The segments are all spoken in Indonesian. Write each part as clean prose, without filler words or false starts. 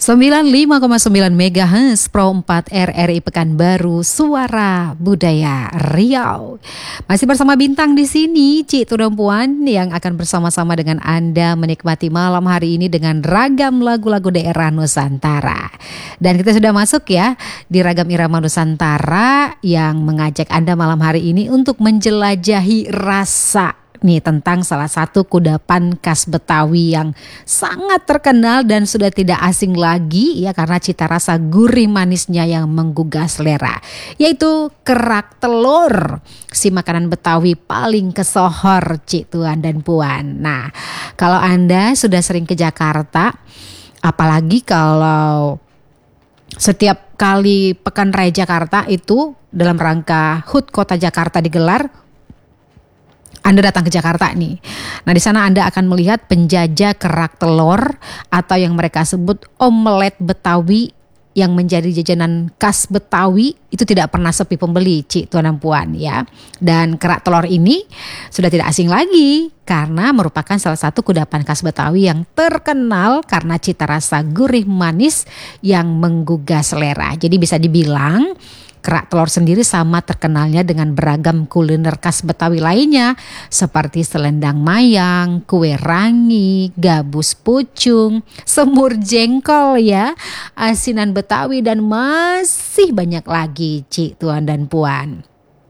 95,9 MHz Pro 4 RRI Pekanbaru, Suara Budaya Riau. Masih bersama Bintang di sini, Cik Tudampuan, yang akan bersama-sama dengan Anda menikmati malam hari ini dengan ragam lagu-lagu daerah Nusantara. Dan kita sudah masuk ya di ragam irama Nusantara yang mengajak Anda malam hari ini untuk menjelajahi rasa. Nih, tentang salah satu kudapan khas Betawi yang sangat terkenal dan sudah tidak asing lagi ya, karena cita rasa gurih manisnya yang menggugah selera, yaitu kerak telur, si makanan Betawi paling kesohor Cik Tuan dan Puan. Nah, kalau Anda sudah sering ke Jakarta, apalagi kalau setiap kali Pekan Raya Jakarta itu dalam rangka HUT Kota Jakarta digelar, Anda datang ke Jakarta nih. Nah, di sana Anda akan melihat penjajah kerak telur atau yang mereka sebut omelet Betawi yang menjadi jajanan khas Betawi itu tidak pernah sepi pembeli, Cik Tuan dan Puan ya. Dan kerak telur ini sudah tidak asing lagi karena merupakan salah satu kudapan khas Betawi yang terkenal karena cita rasa gurih manis yang menggugah selera. Jadi bisa dibilang kerak telur sendiri sama terkenalnya dengan beragam kuliner khas Betawi lainnya seperti selendang mayang, kue rangi, gabus pucung, semur jengkol ya, asinan Betawi dan masih banyak lagi Cik Tuan dan Puan.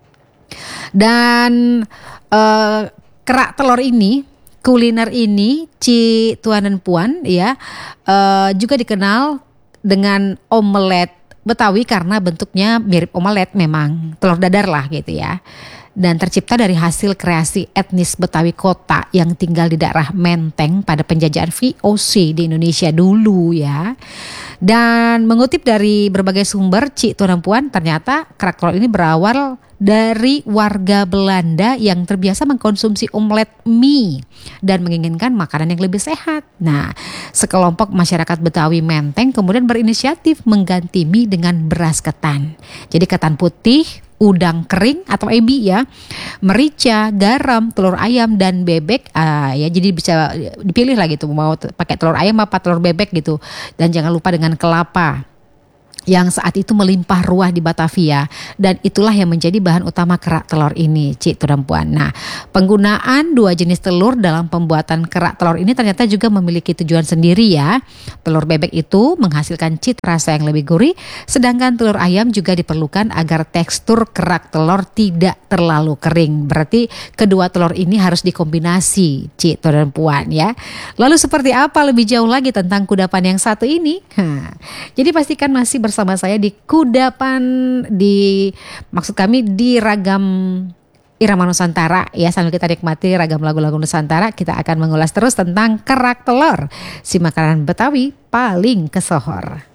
Dan kerak telur ini, kuliner ini Cik Tuan dan Puan ya, juga dikenal dengan omelet Betawi karena bentuknya mirip omelet, memang telur dadar lah gitu ya. Dan tercipta dari hasil kreasi etnis Betawi kota yang tinggal di daerah Menteng pada penjajahan VOC di Indonesia dulu ya. Dan mengutip dari berbagai sumber, Cik Tuan dan Puan, ternyata kerak telur ini berawal dari warga Belanda yang terbiasa mengkonsumsi omelet mie dan menginginkan makanan yang lebih sehat. Nah, sekelompok masyarakat Betawi Menteng kemudian berinisiatif mengganti mie dengan beras ketan. Jadi ketan putih, udang kering atau ebi ya, merica, garam, telur ayam dan bebek ya, jadi bisa dipilih lah gitu mau pakai telur ayam apa telur bebek gitu. Dan jangan lupa dengan kelapa yang saat itu melimpah ruah di Batavia, dan itulah yang menjadi bahan utama kerak telur ini, Cik Tuan dan Puan. Nah, penggunaan dua jenis telur dalam pembuatan kerak telur ini ternyata juga memiliki tujuan sendiri ya. Telur bebek itu menghasilkan cita rasa yang lebih gurih, sedangkan telur ayam juga diperlukan agar tekstur kerak telur tidak terlalu kering. Berarti kedua telur ini harus dikombinasi, Cik Tuan dan Puan ya. Lalu seperti apa lebih jauh lagi tentang kudapan yang satu ini? Jadi pastikan masih bersama saya di kudapan, maksud kami di ragam irama Nusantara ya, sambil kita nikmati ragam lagu-lagu Nusantara. Kita akan mengulas terus tentang kerak telur, si makanan Betawi paling kesohor.